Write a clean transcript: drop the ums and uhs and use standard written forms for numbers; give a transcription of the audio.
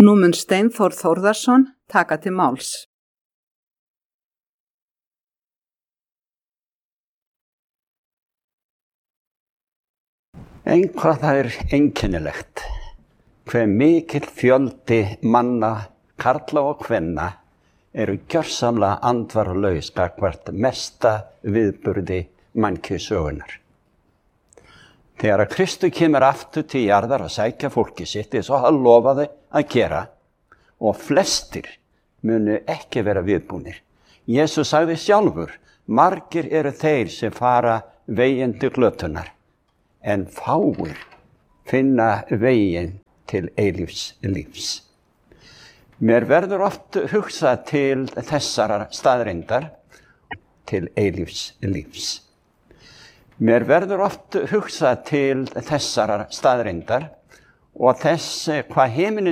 Nú mun Steinþór Þórðarson taka til máls. Hvað það einkennilegt, hve mikill fjöldi manna, karla og kvenna, eru gjörsamlega andvaralaus gagnvart mesta viðburði mannkynssögunnar. Þegar Kristur kemur aftur til jarðar að sækja fólkið sitt, eins og hann lofaði að gera, og flestir munu ekki vera viðbúnir. Jesús sagði sjálfur, margir eru þeir sem fara veginn til glötunar, en fáir finna veginn til eilífs lífs. Mér verður oft hugsað til þessarar staðreyndar, til eilífs lífs. Mér verður oft hugsað til þessarar staðreyndar og þess hvað heimurinn